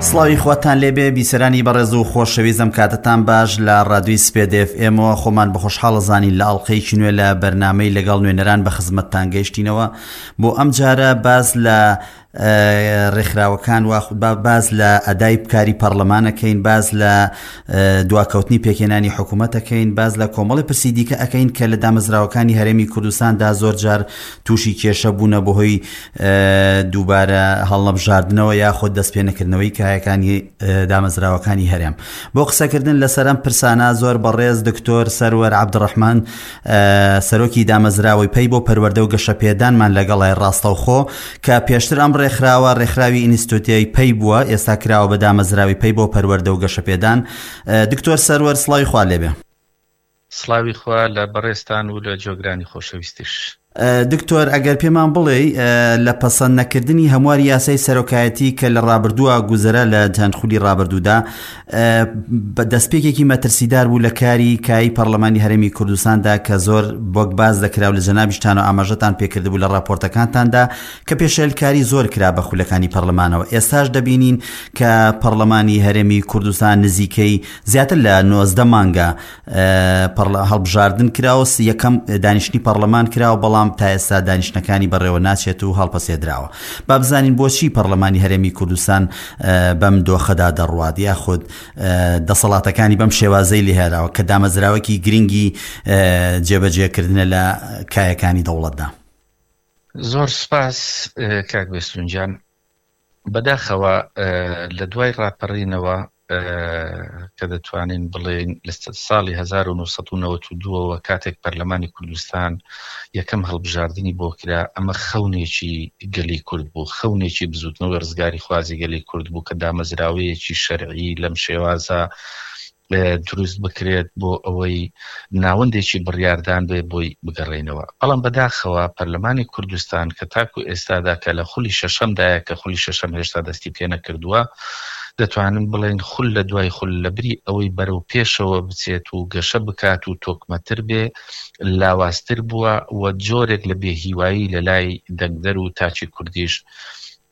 سڵاوی خواتان لێبێ بیسەرانی بەڕێز و خۆشەویستم کاتتان باش لە ڕادیۆی سپێد FM خۆمان بە خۆشحاڵ زانین لە ئەڵقەیەکی نوێ لە بەرنامەی لەگەڵ نوێنەران بە خزمەتتان گەیشتینەوە بۆ ئەم جارە باز لە ڕێکخراوەکان باز لە ئەدای بکاری پەرلەمانەکەین، باز لە دواکەوتنی پێکێنانی حکوومەتەکەین، باز لە کۆمەڵی پرسی دیکە ئەەکەین کە لە دامەزراوەکانی هەرێمی کوردستاندا زۆر جار تووشی کێشە بوونە بەهۆی دووبارە هەڵنەبژاردنەوە یاخۆ دەستپێنەکردنەوەی کایەکانی دامەزراوەکانی هەرێم. بۆ قسەکردن لەسەر ئەم پرسانە زۆر بەڕێز دکتۆر سەروەر عەبدوڕەحمان سەرۆکی دامەزراوەی پەی بۆ پەروەردە و گەشەپێدانمان لەگەڵای ڕاستەوخۆ کە پێشتر ئەم ڕێکخراوی ئینستیتوتیای پەی بووە، ئێستا کراوە بە دامەزراوی پەی بۆ پەروەردە و گەشەپێدان. دکتۆر سەروەر سڵاوی خوا لێبێ. سڵاوی خوا لە بەڕێستان و لە جۆگرانی خۆشەویستیش. دکتۆر ئەگەر پێمان بڵێ لە پەسەند نەکردنی هەموار یاسای سەرۆکایەتی کە لە ڕابردووە گوزەرە لە جانخولی ڕابردوودا دەستپێکێکی مەترسیدار بوو لە کاری پەرلەمانی هەرێمی کوردستاندا کە زۆر بۆک باز دەکرا و لە جەنابیشتان و ئاماژەتان پێکردبوو لە راپۆرتەکانتاندا کە پێشێلکاری زۆر کرا بە خولەکانی پەرلەمانەوە. ئێستاش دەبینین کە پەرلەمانی هەرێمی کوردستان نزیکەی زیاتر لە 19 مانگە هەڵبژاردن کراوە، یەکەم دانیشتنی پەرلەمان کراوە، بەڵام تا ئێستا دانیشتنەکانی بەڕێوە ناچێت و هەڵپەسێدراوە. با بزانین بۆچی پەرلەمانی هەرێمی کوردستان بەم دۆخەدا دەڕوات یاخود دەسەڵاتەکانی بەم شێوازەی لێهێراوە کە دامەزراوەکی گرنگی جێبەجێکردنە لە کایەکانی دەوڵەتدا. زۆر سپاس کاک بێستونجان. بەداخەوە لە دوای ڕاپەڕینەوە کە دەتوانین بڵێن لە ساڵی 1992ەوە کاتێک پەرلەمانی کوردستان یەکەم هەڵبژاردننی بۆ کرا، ئەمە خەونێکی گەلی کورد بوو، خەونێکی بزوتنەوە ڕزگاری خوازی گەلی کورد بوو کە دامەزراوەیەکی شەرعی لەم شێوازە دروست بکرێت بۆ ئەوەی ناوەندێکی بڕیاردان بێ بۆی بگەڕێنەوە. بەڵام بەداخەوە پەرلەمانی کوردستان کە تاکو ئێستادا کە لە خولی شەشەمدایە کە خولی شەشەم هێشتا دەستی پێ نەکردووە، دەتوانن بڵێن خول لە دوای خول لەبری ئەوەی بەرەو پێشەوە بچێت و گەشە بکات و تۆکمەتر بێ لاواازتر بووە و جۆرێک لە بێهیوایی لە لای دەنگدەر و تاچی کوردیش